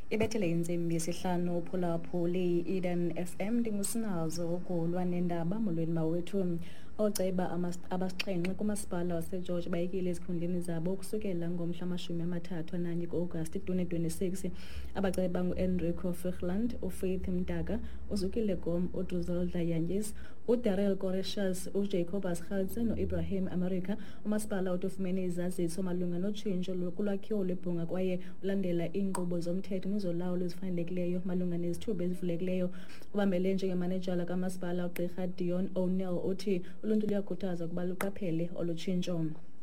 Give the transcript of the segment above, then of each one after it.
Ibethele insimbi yesihlanu uphulaphuli Eden FM ndingusinazo ukulwa nendaba molweni bawethu. Oceba abasixhenxe kumasipala waseGeorge bayekile ezikhundleni zabo ukusukela ngomhla 31 ku-Agasti 2026. Abaceba ngu-Enrico Fichland, uFaith Mdaka, uZukile Gom, uDruzilda Yangis, uDarrell Correcious, uJacob Asgatse no-Ibrahim America. Umasipala utufumene izaziso malunga notshintsho kulwakhiwo lwebhunga kwaye ulandela iinkqubo zomthetho nezolawulo ezifanelekileyo malunga nezithuba ezivulekileyo. Ubambele njengemanejala kamasipala uGqirha Dion O'Neill uthi uluntu luyakhuthaza ukuba luqaphele olu tshintsho.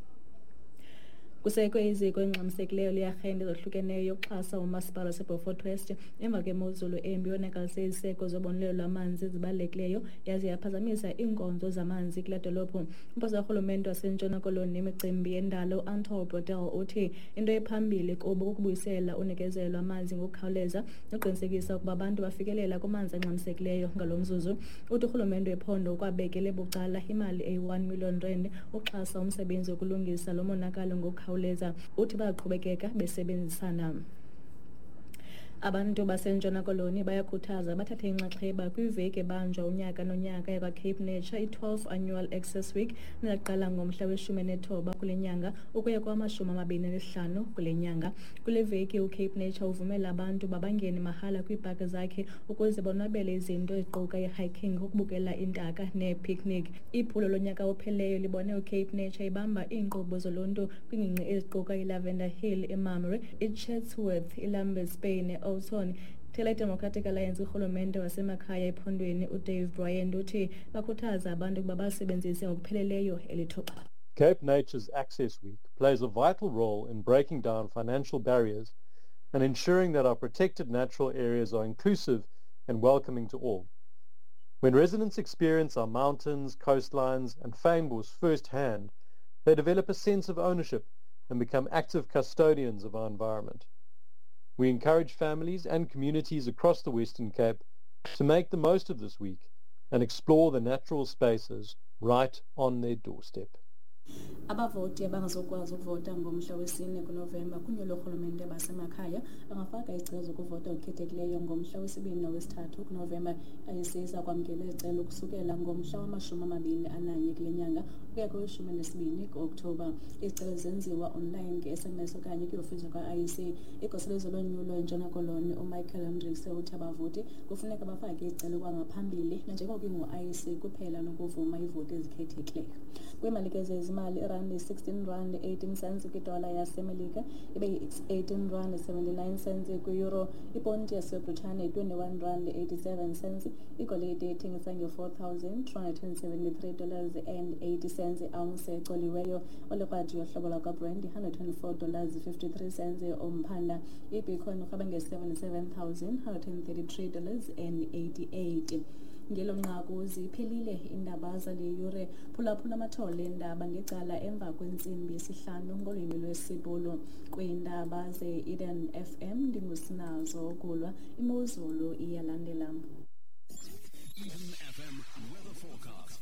Kusekwe iziko elingxamisekileyo liyarhente ezohlukeneyo yokuxhasa umasipala waseBeaufort West emva kwemozulu embi yonakalise iziseko zobonelelo lwamanzi ezibalulekileyo yaze yaphazamisa iinkonzo zamanzi kule dolophu. Umposi karhulumente waseNtshona Koloni nemicimbi yendalo uAnto Brodel uthi into ephambili kubo kukubuyisela unikezelo lwamanzi ngokukhawuleza nokuqinisekisa ukuba abantu bafikelela kumanzi angxamisekileyo. Ngalo mzuzu uthi urhulumente wephondo ukwabekele bucala imali eyi-R1 million ukuxhasa umsebenzi wokulungisa lo monakalo ngokukhawuleza. Uthi baqhubekeka besebenzisana. Abantu baseNtshona Koloni bayakhuthaza bathathe inxaxheba kwiveki ebanjwa unyaka nonyaka yakwa-Cape Nature, i-12th Annual Access Week, nezaqala ngomhla we-19 kule nyanga ukuya kwa-25 kule nyanga. Kule veki uCape Nature uvumela abantu babangene mahala kwiipaki zakhe ukuze bonwabele izinto eziquka i-hiking, ukubukela intaka ne-picnic. Iphulo lonyaka opheleyo libone uCape Nature ibamba iinkqubo zoluntu kwingingqi eziquka iLavender Hill, iMarmore, iChatsworth, iLambeth Bay ne-Oudtshoorn. Thela iDemocratic Alliance urhulumente wasemakhaya ephondweni uDave Bryant uthi bakhuthaza abantu ukuba basebenzise ngokupheleleyo eli thuba. Cape Nature's Access Week plays a vital role in breaking down financial barriers and ensuring that our protected natural areas are inclusive and welcoming to all. When residents experience our mountains, coastlines and fynbos firsthand, they develop a sense of ownership and become active custodians of our environment. We encourage families and communities across the Western Cape to make the most of this week and explore the natural spaces right on their doorstep. Abavoti abangazokwazi ukuvota ngomhla wesine kuNovemba kunyulo urhulumente basemakhaya bangafaka isicelo zokuvota okukhethekileyo ngomhla wesibini nowesithathu kuNovemba. Ayisiza kwamkela izicelo ukusukela ngomhla wama-21 kule nyanga ukuya kwe-12 ku-Oktoba. Izicelo zenziwa online nge-SMS okanye kwiofisi ka-IEC. Igosa lezolonyulo eNtshona Koloni uMichael Hendricks uthi abavoti kufuneka bafake izicelo kwangaphambili nanjengoko ingu-IEC kuphela nokuvuma ivoti ezikhethekileyo. Kwimalike zezimali irandi R16.18 kwidola yaseMelika, ibe R18.79 kwi-euro, iponti yaseBritane R21.87, igolide ethengisa nge-$4,273.80, ounce ecoliweyo olikrwadi yohlobo lwakwaBrent $124.53, omphanda ibitcoin urhweba nge-$77,133.88. Ngelo nqaku ziphelile iindaba zale yure. Phulaphula amathole endaba ngecala emva kwentsimbi yesihlanu ngolwimi lwesiBhulu. Kwiindaba ze-Eden FM ndingusinazo ukulwa, imozulu iyalandela. Eden FM weather forecast.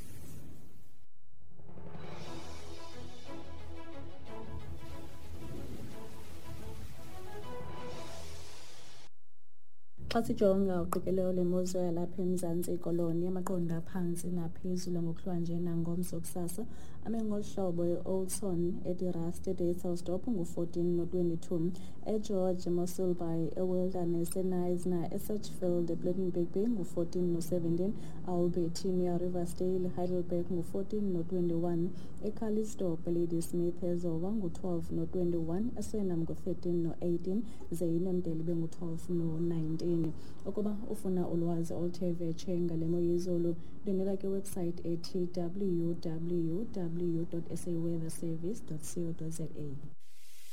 Xa sijonga uqikelelo lemozulu yalapha eMzantsi Koloni, amaqondo aphantsi naphezulu ngokuhlwa nje nangomso kusasa ame ngolu hlobo: e-Oudtshoorn, eDirast, eDayselsdorp ngu-14 no-22, eGeorge, Mossel Bay, eWilderness, eNyasa, eSatchfield, eBlydenburg Bay ngu-14 no-17, Albertina, Riversdale, Heidelberg ngu-14 no-21, eCalisdorp, Ladysmith, eZowa ngu-12 no-21, eSwellham ngu-13 no-18, Zeynendel ngu-12 no-19. Ukuba ufuna ulwazi oluthe vetshe ngale mo yezulu, ndibheka kwiwebsite ethi www.saweatherservice.co.za.